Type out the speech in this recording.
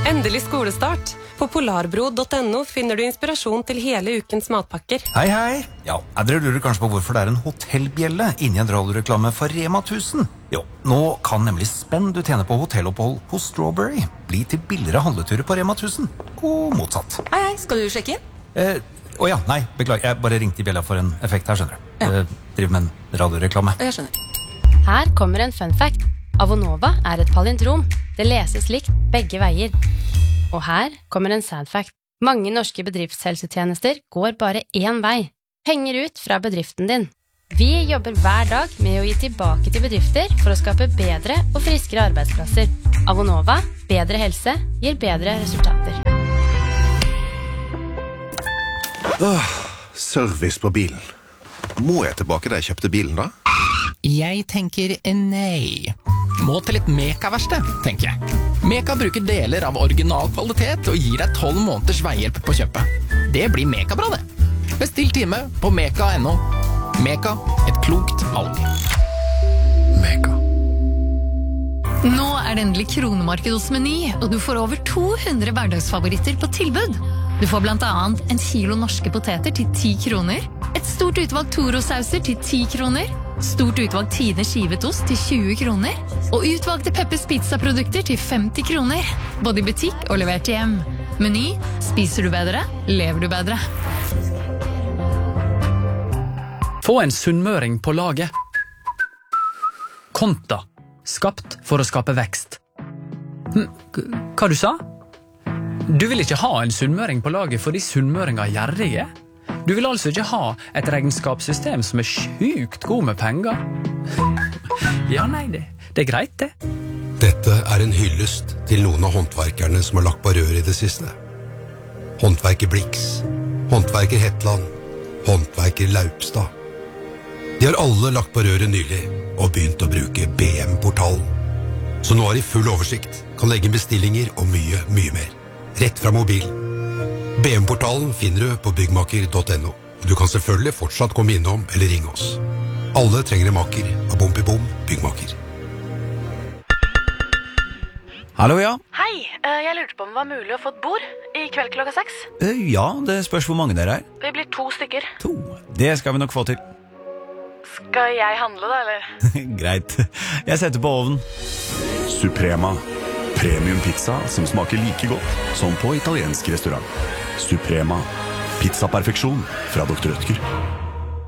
Endelig skolestart. På polarbro.no finner du inspirasjon til hele ukens matpakker. Hei, hei. Ja, dere lurer kanskje på hvorfor det en hotellbjelle inni en radioreklame for Rema 1000. Jo, nå kan nemlig spenn du tjener på hotellopphold hos Strawberry bli til billigere handleturer på Rema 1000. Og motsatt. Hei, skal du sjekke inn? Ja, nei, beklager. Jeg bare ringte i bjella for en effekt her, skjønner du. Ja. Driver med en radioreklame. Jeg skjønner. Her kommer en fun fact. Avonova et palindrom. Det leses likt begge veier. Og her kommer en sad fact. Mange norske bedriftshelsetjenester går bare én vei. Penger ut fra bedriften din. Vi jobber hver dag med å gi tilbake til bedrifter for å skape bedre og friskere arbeidsplasser. Avonova, bedre helse, gir bedre resultater. Service på bilen. Må jeg tilbake da jeg kjøpte bilen da? Jeg tenker nei. Må til et Meka-verksted, tenker jeg. Meka bruker deler av original kvalitet og gir deg 12 måneders veihjelp på kjøpet. Det blir Meka-bra det. Bestill time på meka.no. Meka, et klokt valg. Meka. Nå det endelig kronemarked hos Meny, og du får over 200 hverdagsfavoritter på tilbud. Du får blant annet en kilo norske poteter til 10 kroner, et stort utvalg Toro-sauser til 10 kroner, stort utvalg Tine skivet ost til 20 kroner, og utvalgte Peppers Pizza-produkter til 50 kroner, både i butikk og levert hjem. Meny, spiser du bedre, lever du bedre. Få en sunnmøring på laget. Konta. Skapt for å skape vekst. Hva du sa? Du vil ikke ha en sunnmøring på laget fordi sunnmøringer er gjerrige? Du vil altså ikke ha et regnskapssystem som sjukt god med penger? Ja, nei, det greit det. Dette en hyllest til noen av håndverkerne som har lagt på rør i det siste. Håndverker Blix, håndverker Hetland, håndverker Laupstad. De har alle lagt på røret nylig og begynt å bruke BM-portalen. Så nå har de full oversikt, kan legge bestillinger og mye, mye mer. Rett fra mobilen. BM-portalen finner du på byggmaker.no. Og du kan selvfølgelig fortsatt komme innom eller ringe oss. Alle trenger en maker av Bom byggmaker. Hallo, ja. Hei, jeg lurte på om det var mulig å få et bord i kveld klokka 6. Ja, det spørs hvor mange dere Vi blir 2 stykker. 2. Det skal vi nok få til. Skal jeg handle da, eller? Greit. Jeg setter på ovnen. Suprema. Premium pizza som smaker like godt som på italiensk restaurant. Suprema. Pizza perfeksjon fra Dr. Rødtger.